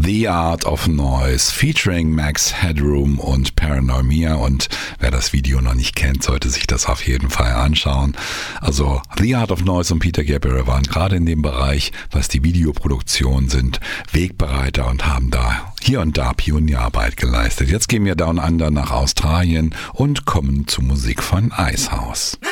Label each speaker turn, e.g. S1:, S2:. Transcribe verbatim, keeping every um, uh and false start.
S1: The Art of Noise featuring Max Headroom und Paranoia. Und wer das Video noch nicht kennt, sollte sich das auf jeden Fall anschauen. Also The Art of Noise und Peter Gabriel waren gerade in dem Bereich, was die Videoproduktion sind, Wegbereiter und haben da hier und da Pionierarbeit geleistet. Jetzt gehen wir Down Under nach Australien und kommen zu Musik von Icehouse.